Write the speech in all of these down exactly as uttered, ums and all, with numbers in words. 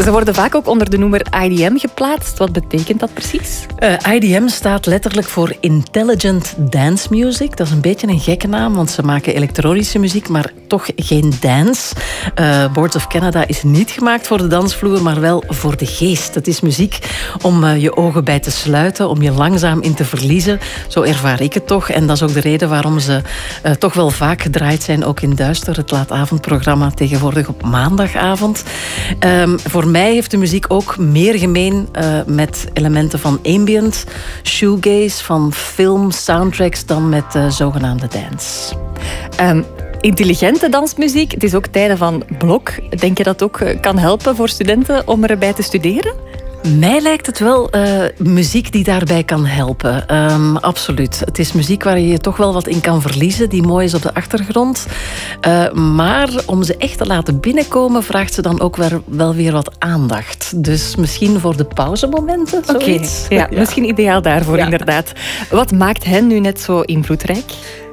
Ze worden vaak ook onder de noemer I D M geplaatst. Wat betekent dat precies? Uh, I D M staat letterlijk voor Intelligent Dance Music. Dat is een beetje een gekke naam, want ze maken elektronische muziek, maar toch geen dance. Uh, Boards of Canada is niet gemaakt voor de dansvloer, maar wel voor de geest. Het is muziek om uh, je ogen bij te sluiten, om je langzaam in te verliezen. Zo ervaar ik het toch. En dat is ook de reden waarom ze uh, toch wel vaak gedraaid zijn, ook in Duister, het laatavondprogramma tegenwoordig op maandagavond. Um, voor mij heeft de muziek ook meer gemeen uh, met elementen van ambient, shoegaze, van film, soundtracks dan met uh, zogenaamde dance. Um, intelligente dansmuziek, het is ook tijden van blok. Denk je dat het ook kan helpen voor studenten om erbij te studeren? Mij lijkt het wel uh, muziek die daarbij kan helpen. Um, absoluut. Het is muziek waar je je toch wel wat in kan verliezen, die mooi is op de achtergrond. Uh, maar om ze echt te laten binnenkomen, vraagt ze dan ook wel, wel weer wat aandacht. Dus misschien voor de pauzemomenten, zoiets. Okay, ja, ja, misschien ideaal daarvoor, ja. Inderdaad. Wat maakt hen nu net zo invloedrijk?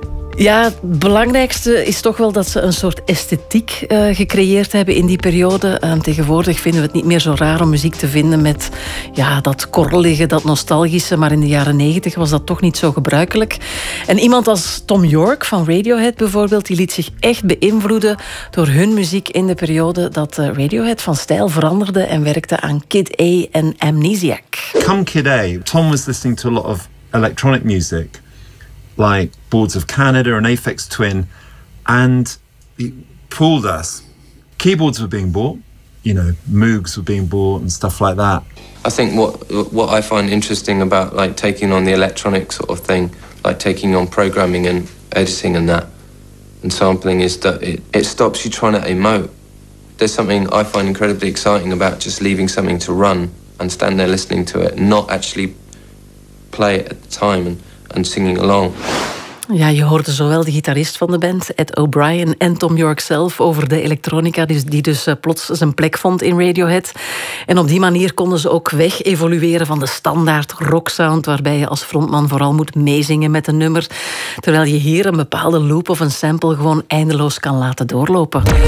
Ja, het belangrijkste is toch wel dat ze een soort esthetiek uh, gecreëerd hebben in die periode. Uh, tegenwoordig vinden we het niet meer zo raar om muziek te vinden met ja, dat korrelige, dat nostalgische. Maar in de jaren negentig was dat toch niet zo gebruikelijk. En iemand als Tom York van Radiohead bijvoorbeeld, die liet zich echt beïnvloeden door hun muziek in de periode dat uh, Radiohead van stijl veranderde en werkte aan Kid A en Amnesiac. Come Kid A, Tom was listening to a lot of electronic music, like Boards of Canada and Aphex Twin, and it pulled us. Keyboards were being bought, you know, Moogs were being bought and stuff like that. I think what what I find interesting about like taking on the electronic sort of thing, like taking on programming and editing and that, and sampling, is that it, it stops you trying to emote. There's something I find incredibly exciting about just leaving something to run and stand there listening to it and not actually play it at the time and and singing along. Ja, je hoorde zowel de gitarist van de band, Ed O'Brien, en Tom York zelf over de elektronica, die dus plots zijn plek vond in Radiohead. En op die manier konden ze ook weg evolueren van de standaard rocksound, waarbij je als frontman vooral moet meezingen met een nummer, terwijl je hier een bepaalde loop of een sample gewoon eindeloos kan laten doorlopen.